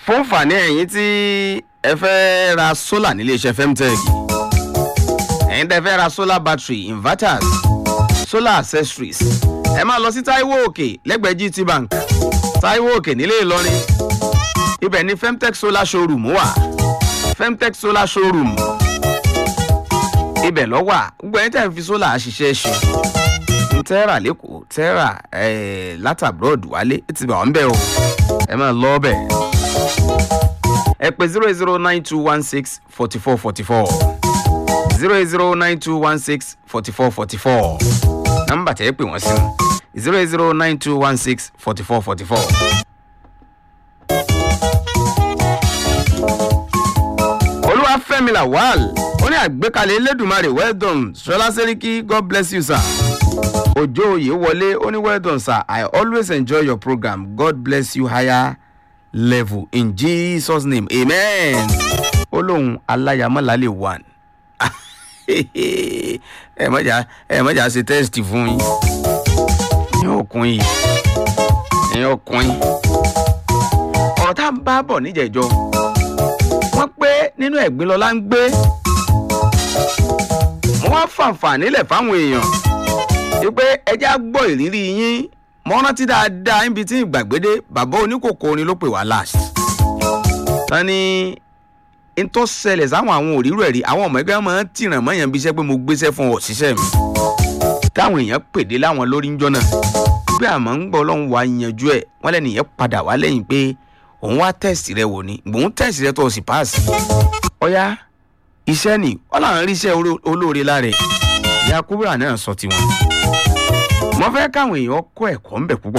fún fàní ẹ̀yin tí ẹ fẹ́ ra solar nílé iṣẹ́ Femtech, ẹ̀yin tẹ́ fẹ́ ra solar battery, inverters, solar accessories, ẹ máa lọ sí Taiwo Òkè lẹ́gbẹ̀ẹ́ GT Bank, Taiwo Òkè nílé Ìlọrin. Ibẹ̀ ni Femtech solar showroom wà. Femtech solar showroom ibẹ̀ ló wà. Gbogbo ẹ̀yin tẹ́ ń fi solar ṣiṣẹ́ ṣe tẹ́rà lẹ́kọ̀ọ́ tẹ́rà látàbúrọ̀d wálé ti bà wọ́n bẹ́ẹ̀ o, ẹ máa lọ bẹ́ẹ̀. ẹ pè 08092164444 08092164444 nọ́mbà tẹ́ ẹ pè wọ́n sí 08092164444. Olúwafẹ́mi Lawal ó ní àgbékalẹ̀ Elédùmarè well done Ṣọlá Sẹ́ríkì, God bless you sir. Ojo Oyewole ó ní well done sir, I always enjoy your program, God bless you higher level in Jesus name, amen. Olóhùn aláyàmọ́lálẹ̀ one. ẹ mọ̀jà ṣe test fún yín. Ẹ̀yin ọkùnrin. Ọ̀rọ̀ tá ń bá bọ̀ níjẹ̀jọ́. Wọ́n pé nínú ẹ̀gbin lọ́lá ń gbé. Wọ́n fàǹfààní lẹ̀ fáwọn èèyàn. Wípé ẹjá gbọ́ ìrírí yín. Mo rántí dáadáa níbi tí ìgbàgbédé bàbá oníkòkò orin ló pè wá last. Tán ní n tó ṣẹlẹ̀ sáwọn àwọn òrírò ẹ̀rí àwọn ọmọ ẹgbẹ́ máa ń tìràn mọ́yàn bí iṣẹ́ pé mo gbéṣẹ́ fún òṣìṣẹ́ mi. Táwọn èèyàn pèdé láwọn lórí ńjọ́ náà. Bí àmọ́ ń gbọ́ Ọlọ́run wá yanjú ẹ̀ wọ́n lẹ́nu yẹn padà wá lẹ́yìn pé òun wá tẹ́sì rẹ wò ni gbòun tẹ́sì rẹ tó o sì páàsì. Ọ̀yá iṣẹ́ ni Ọlọ́run rí iṣẹ́ olóore lára ẹ̀. Ìyá Kúbúrà náà sọ tiwọn. Mo fẹ́ káwọn èèyàn kọ́ ẹ̀kọ́ ńbẹ̀ púpọ̀.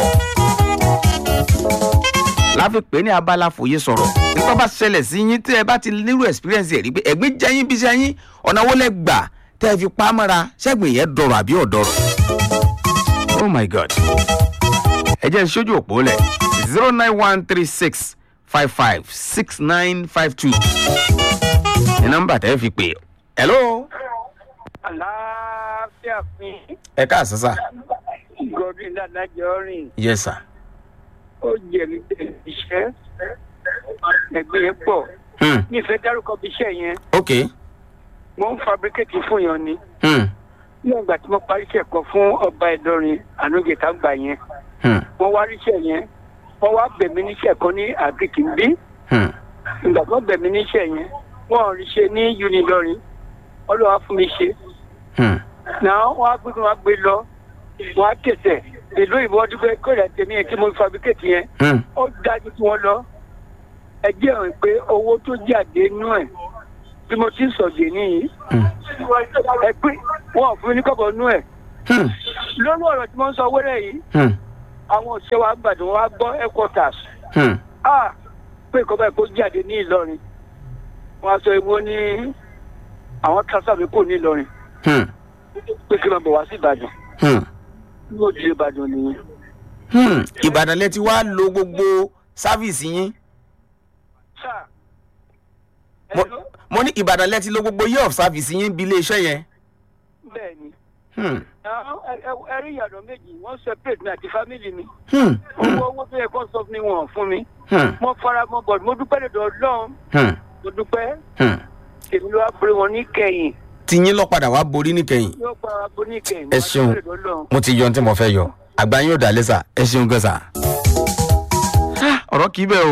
Láfi pé ní abala fòye sọ̀rọ̀. Nípa bá ṣẹlẹ̀ sí yín tí ẹ bá ti nírú experience ẹ̀ rí pé ẹ̀gbin jẹ́ yín bí iṣẹ́ yín ọ̀nà wo lẹ gbà tẹ́ ẹ fi pa á mọ́ra ṣẹ́gbìn yẹn dọ̀rọ̀ àbí ọ̀dọ̀rọ̀. Oh my God. Ẹ jẹ́ ìṣojú òpó lẹ̀ 09136556952 ní nọ́mbà tẹ́ ẹ fi pè. Hello. Àlàáfíà fún. Ẹ káàsán sà. Godwin Adájọ́ rìn. Yes sir. Ó jẹ̀bi iṣẹ́ ẹgbẹ́ yẹn pọ̀. Nífẹ̀ẹ́ dárúkọ bí iṣẹ́ yẹn. Okay. Mo ń fabricate fún yan ni. Ní ìgbà tí mo parí iṣẹ́ kan fún ọba Ìlọrin Ànúgẹ̀ta gbà yẹn. Wọ́n wá ríṣẹ́ yẹn. Wọ́n wá bẹ̀ mí níṣẹ́ kan ní Agric ń bí. Ìgbà tó bẹ̀ mí níṣẹ́ yẹn, wọ́n ò rí ṣe ní Unilọrin. Ọlọ́wà fún mi ṣe. Náà wọ́n á gbé lọ. Wọ́n á tẹ̀sẹ̀ ìlú ìbọn ọdún pé kó rẹ̀ tèmi yẹn tí mo fabricate yẹn. Ó dájú tí wọ́n lọ. Ẹ jẹ́ òun pé owó tó jáde nú ẹ̀ bí mo ti ń sọ̀dẹ̀ nìyí. Ẹ pé wọ́n ò fún mi ní kọ́bọ̀ nú ẹ̀. Lórí ọ̀rọ̀ tí mo ń sọ wẹ́rẹ́ yìí, àwọn òṣìṣẹ́ wa gbàdùn wa gbọ́ headquarters. Pé ìkọ́ báyìí kó jáde ní Ìlọrin. Wọ́n á sọ ìwọ ní àwọn transfer mi kò ní Ìlọrin. Pé kí n máa bọ̀ wá sí Ìbàdàn. Yóò di Ìbàdàn nìyẹn. Ìbàdàn lẹ ti wá lo gbogbo sáfìsì yín. Mo ní Ìbàdàn lẹ ti lo gbogbo year of service yín bí ilé iṣẹ́ yẹn. Bẹ́ẹ̀ni. Ẹrí ìyàdọ̀ méjì wọ́n separate mi àti family mi. Owó tó yẹ kó sọ fún mi wọ́n fún mi. Mo fara mọ́ bọ̀dù mo dúpẹ́ lọ́dọ̀ Ọlọ́run. Mo dúpẹ́. Èmi ló wá borí wọn ní kẹyìn. Tiyín lọ padà wá borí ní kẹyìn. Yóò padà borí ní kẹyìn. Ẹ ṣeun mo ti yọ ohun tí mo fẹ́ yọ àgbà yín ò dà lẹ́sà ẹ ṣeun gan sà. Ọ̀rọ̀ kì í bẹ́ẹ̀ o.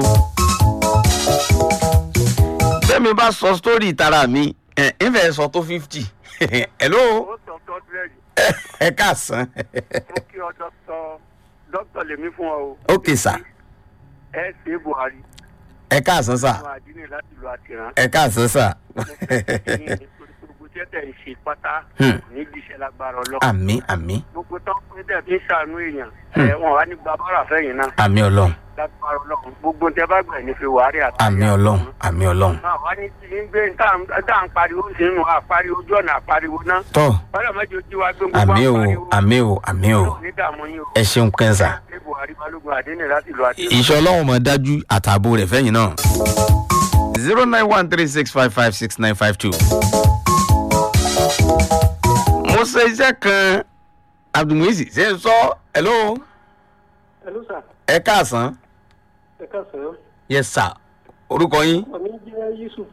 Bẹ́ẹ̀mi bá sọ sítórì ìtara mi ẹ̀ ń fẹ́ sọ tó 50. Hello. Ẹ káàsán. Mo kí ọ dókítà lèmi fún ọ o. Ok sà. Ẹ ṣe Buhari. Ẹ káàsán sà. Ẹ káàsán sà. Gbogbo tẹ́tẹ̀ ń ṣe pátá níbi iṣẹ́ lágbára Ọlọ́run. Àmín àmín. Gbogbo tó ń pín tẹ̀ fi ń ṣàánú èèyàn. Wọ́n wá ní gbàbọ́rà fẹ́yìn náà. Àmín Ọlọ́run. Lágbára Ọlọ́run gbogbo tẹ́ bá gbẹ̀ ní fi wàhálì àti. Àmín Ọlọ́run àmín Ọlọ́run. Wá ní ti ń gbé tá à ń pariwo sínú àpariwo ojú ọ̀nà àpariwo náà. Tọ́. Bọ́lá mẹ́jọ tí wàá gbé gbogbo àmín o àpariwo. àmín o àmín o. Ẹ ṣeun kẹ́ńsà. Ìṣọ́ Ọlọ́run mọ̀ dájú àtààbò rẹ̀ fẹ́yìn náà. 09136556952. Mo ṣe iṣẹ́ kan Abdulmuizi ṣe ń sọ hello. Hello sir. Ẹ káàsán. Ẹ káàsán. Yes sir. orúkọ yín. Ọmọ jẹ́ Yusuf.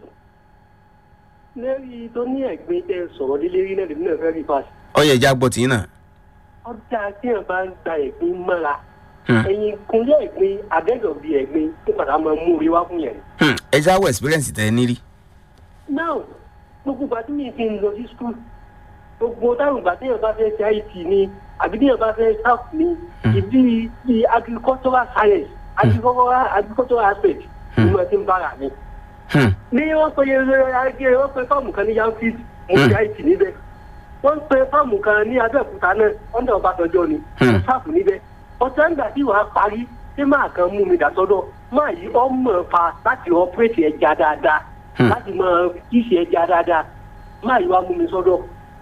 Lérí tó ní ẹ̀gbin tẹ sọ̀rọ̀ lé lérí náà lèmi náà fẹ́ rí pass. ọyẹ ìjà gbọ́ tì í náà. Ọjà tí ẹ̀ bá ń gba ẹ̀gbin mọ́ra. Ẹ̀yin kúnlẹ̀ ẹ̀gbin àgẹ́gọ̀ bíi ẹ̀gbin tó padà máa mú orí wá fún yẹn. ẹ jáwọ́ experience tẹ ní rí. Now gbogbo ìgbà tí mi fi ń lọ sí school gbogbo táwọn ìgbà tí ẹ̀ bá fẹ́ ṣe IT ni àbí tí ẹ̀ bá fẹ́ SAP ni ìdí agricultural science agricultural aspect ni mo ti ń bára mi. Ní wọ́n pe fáàmù kan ní Yankees mo ṣe IT níbẹ̀. Wọ́n pe fáàmù kan ní Abẹ́òkúta náà ọ̀dọ̀ Ọbásanjọ́ ni mo SAP níbẹ̀. Ọ̀sẹ̀ nígbà tí wàá parí tí máa kan mú mi dàtọ́dọ̀ máa yí ọmọ fa láti ọpẹ́tì ẹja dáadáa láti máa kíṣe ẹja dáadáa máa yí wá mú mi sọ́dọ̀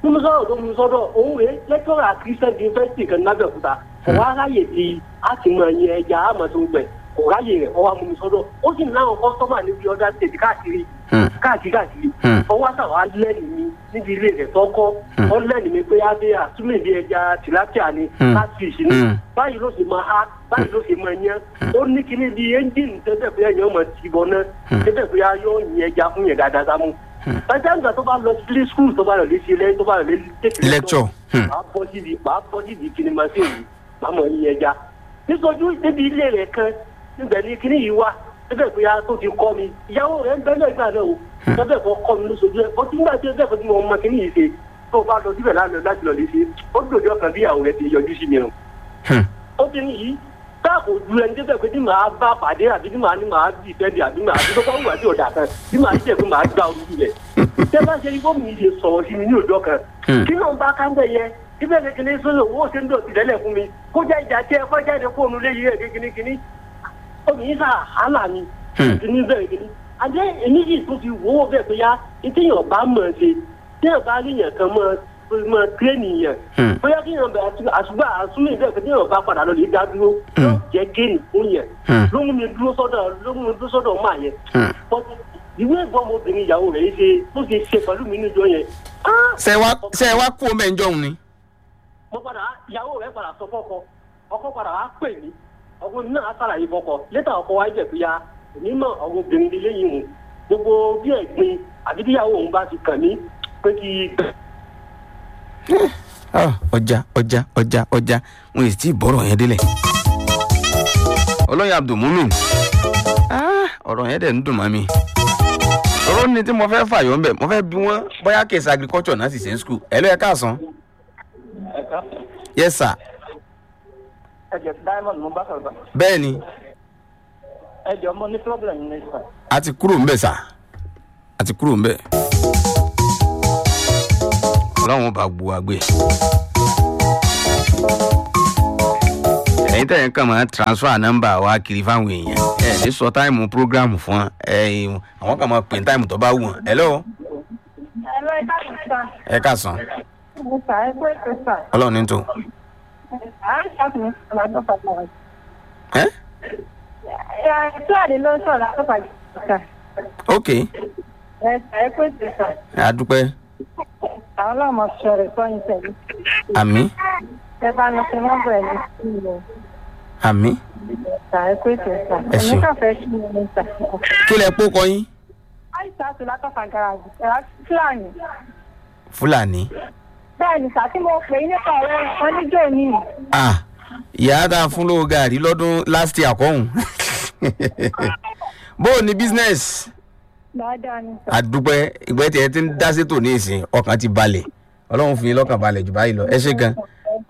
òun rèé lẹ́tọ́rà Christian University kan lábẹ́òkúta kò wá ráyè tí a ti mọ ẹyin ẹja àmọ́ tó gbẹ kò ráyè rẹ̀ ọwọ́ mú mi sọ́dọ̀ ó sì ní láwọn kọ́sọ́mà níbi ọ̀dà state káàkiri ọwọ́ àtàwọn alẹ́ni mi níbi ilé rẹ̀ tọ́kọ́ ọlẹ́ni mi pé abẹ́ àtúmọ̀ ìdí ẹja tìlápíà ni láti ìṣinú báyìí ló sì máa há báyìí ló sì máa yán ó ní kíní bíi ẹ́ńjìnì tẹ́tẹ́ pé ẹ̀yàn ọmọ ti bọ̀ náà tẹ́tẹ́ pé yóò yin ẹja fún yẹn dáadáa sámú. Bàjẹ́ àgbà tó bá lọ sí skul tó bá lọ lé sí ilé tó bá lọ lé tẹ́tẹ́ lecture. máa bọ́ síbi kíní máa ṣe yìí máa mọ̀ yin ẹja. nítorí níbi ilé rẹ̀ kan níbẹ̀ ni kíní yìí wá tẹ́tẹ́ pé tó ti kọ́ mi ìyàwó rẹ̀ ń bẹ́ẹ̀ náà náà o tẹ́tẹ́ fọ́ kọ́ mi lóṣooṣù ẹ̀ ọtí nígbà tí tẹ́tẹ́ fọ́ tí mo mọ kíní yìí ṣe tó bá lọ síbẹ̀ láti lọ lé sí ó dòdì ọkàn bí ìyàwó rẹ̀ ti yọjú sí mi o. ó ti ní yìí táàkù ju ẹni tẹ́tẹ́ pé tí màá bá pàdé àbí tí màá ní màá bì fẹ́ẹ́ àbí màá bí tó bá wù àti ọ̀dà kan tí màá jẹ́ pé màá gba ojú rẹ̀. tẹ́ bá ṣe ibò mi lè sọ̀rọ̀ sí mi ní òjò kan kí ló ń bá káńbẹ̀ yẹ kí bẹ́ẹ̀ ni kìnìún sọ́nà owó ṣe ń dọ̀tí lẹ́lẹ̀ fún mi kó jẹ́ ìjà tí ẹ fọ́ jáde fóònù léyìí rẹ̀ kíní obìnrin sà hálà mi kíní bẹ́ẹ̀ kíní. àjẹ́ èmi yìí tún ti wò ó bẹ́ẹ̀ pé yá ìtìyàn bá mọ̀ ṣe tíyàn bá ríyàn kan mọ̀ tírénì yẹn bóyá kí yàn bẹ àsúmọ̀ ìbẹ̀ pé tíyàn bá padà lọ lè dá dúró yóò jẹ́ géènì fún yẹn ló mú mi dúró sọ́dọ̀ máa yẹn ìwé ìgbọ́n ọmọbìnrin ìyàwó rẹ̀ ṣe bó ṣe ṣe pẹ̀lú mi níjọ yẹn. ṣe wá kú omi ẹ̀jọ̀ òun ni. mo padà ìyàwó rẹ̀ padà sọ ọkọ padà wá pè mí ọkọ mi náà ṣàlàyé fọkọ létà ọkọ wa jẹ pé ya èmi mọ ọmọbìnrin ilé yìí hùn gbogbo bí ẹ̀gbin àbí tíyàwó òun bá ti kàn mí pé kí. ọjà wọn èsì tí ìbọ̀rọ̀ yẹn délẹ̀. olóyè Abdulmumin ọ̀rọ̀ yẹn dẹ̀ ń dùn mọ́ mi. ọ̀rọ̀ ní tí mo fẹ́ fàyọ̀ ń bẹ̀ mo fẹ́ bí wọ́n bóyá case agriculture náà sì ṣe ń school ẹ̀ ló yẹ káàsán. yes sir. ẹ̀jẹ̀ diamond mo bá sọ̀rọ̀. bẹ́ẹ̀ ni. ẹ̀jẹ̀ mo ní problem ní sà. a ti kúrò ń bẹ̀ sà a ti kúrò ń bẹ̀. ọlọ́run bá gbó wa gbé. ẹ̀yin tẹ̀yìn kan máa transfer number wa kiri fáwọn èèyàn ẹ̀ ní sọ táìmù program fún àwọn kan máa pè ní táìmù tó bá wù wọ́n. hello. ẹ káàsán. ọlọ́run ní tò. ok. a dúpẹ́. àwọn ọlọ́mọ sọ̀rọ̀ sọ́yìn tẹ̀lé. àmín. ẹ bá mi fi nọ́mbà ẹ̀ ní sílẹ̀. àmín. ẹ pé tẹ̀sà. ẹ ṣeun. èmi kàn fẹ́ kí ni mo tà. kí lẹ pọ́ kọ yín. àìsàn àti látọ̀fà garaajì ẹ̀rọ fúlàní. fúlàní. bẹ́ẹ̀ ni sà tí mo pè é nípa ọ̀rọ̀ oníjó mi. ìyá tá a fún lówó gàrí lọ́dún last year kọ́hún. bó o ní business. dáadáa ni sà. àdúpẹ́ ìgbẹ́ tí ẹ ti ń dá sétò ní ìsìn ọkàn ti balẹ̀ ọlọ́run fi lọ́kàn balẹ̀ jù báyìí lọ ẹ ṣé gan.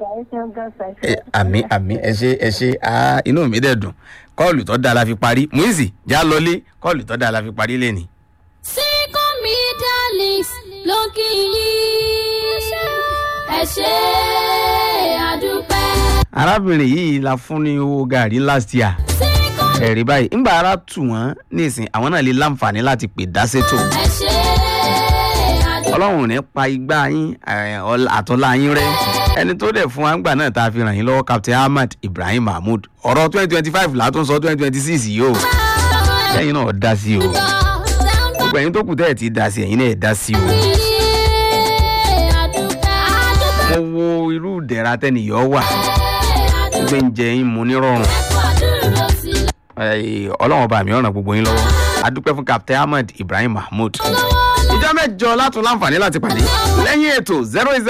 àmín ẹ ṣé inú mi dẹ̀ dùn kọ́ọ̀lù tó dáa la fi parí Muizi já lọlé kọ́ọ̀lù tó dáa la fi parí lẹ́ni. Seacom Media Links ló kí yín ẹ ṣé àdúpẹ́. arábìnrin yìí la fún ní owó gàrí last year ẹ̀rí báyìí ńgbà ara tù wọ́n nísìn àwọn náà lè láǹfààní láti pè dá sétò. ẹ ṣé àdúpẹ́. ọlọ́run ò ní pa igbá yín àtọ́lá yín rẹ́ ẹni tó dẹ̀ fún wa ńgbà náà tá a fi ràn yín lọ́wọ́ Captain Ahmad Ibrahim Mahmood ọ̀rọ̀ 2025 látún sọ 2026 yìí o lẹ́yìn náà dá sí o gbogbo ẹ̀yin tó kù tẹ́ ẹ̀ ti dá sí ẹ̀yin náà dá sí o. mo wo irú ìdẹ̀ra tẹ́nìyàn wà gbé ń jẹ yín mu nírọ̀rùn ọlọ́run ọba mi ọ̀ràn gbogbo yín lọ́wọ́. adúpẹ́ fún captain ahmed ibrahim mahmood. ìjọ mẹ́jọ látún láǹfààní láti pàdé lẹ́yìn ètò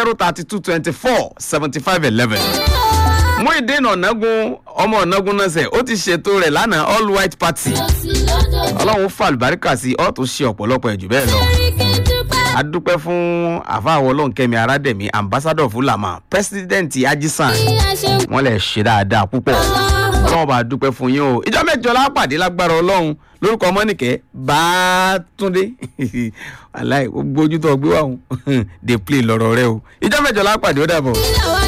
08032247511. Muideen Ọ̀nàgún ọmọ Ọ̀nàgún náà sẹ̀ ó ti ṣètò rẹ̀ lánàá all white party. ọlọ́run fà àlùbáríkà sí ọ́ tó ṣe ọ̀pọ̀lọpọ̀ ẹ̀jù bẹ́ẹ̀ lọ. adúpẹ́ fún àfáàwọ̀ ọlọ́nkẹ́mi arádẹ̀mí ambassador fulama president ajisan wọ́n lè ṣe dáadáa púpọ̀ ọlọ́run bá dúpẹ́ fún yín o. ìjọ mẹ́jọ lápàdé lágbára ọlọ́run lórúkọ mọ́nìkẹ́ Bátúndé aláì gbogbo ojú tó gbé wà hùn dey play lọ́rọ̀ rẹ o. ìjọ mẹ́jọ lápàdé ó dàbọ̀.